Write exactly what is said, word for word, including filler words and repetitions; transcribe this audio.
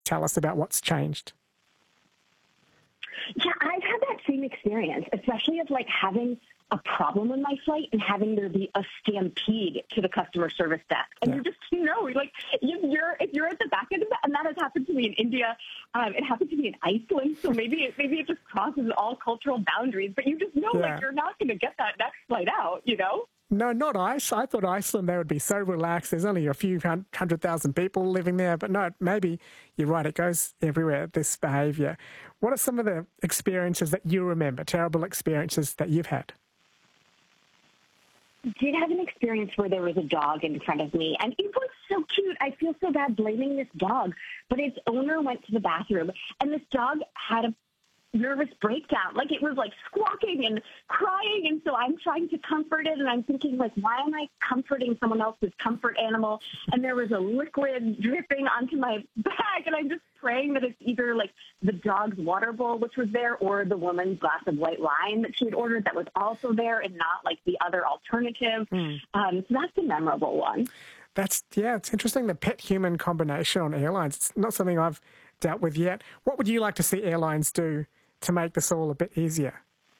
tell us about what's changed. Yeah, I've had that same experience, especially of like having a problem with my flight and having there be a stampede to the customer service desk. And Yeah. you just, you know, like if you're, if you're at the back end of that, and that has happened to me in India, um, it happened to me in Iceland. So maybe it, maybe it just crosses all cultural boundaries, but you just know, Yeah. like, you're not going to get that next flight out, you know? No, not Ice. I thought Iceland, they would be so relaxed. There's only a few hun- hundred thousand people living there. But no, maybe you're right. It goes everywhere, this behaviour. What are some of the experiences that you remember, terrible experiences that you've had? Did have an experience where there was a dog in front of me, and it was so cute. I feel so bad blaming this dog, but its owner went to the bathroom, and this dog had a nervous breakdown. Like, it was like squawking and crying, and so I'm trying to comfort it, and I'm thinking, like, why am I comforting someone else's comfort animal? And there was a liquid dripping onto my bag, and I'm just praying that it's either like the dog's water bowl, which was there, or the woman's glass of white wine that she had ordered that was also there, and not like the other alternative. Mm. Um, so that's a memorable one. That's, yeah, it's interesting, the pet-human combination on airlines. It's not something I've dealt with yet. What would you like to see airlines do to make this all a bit easier?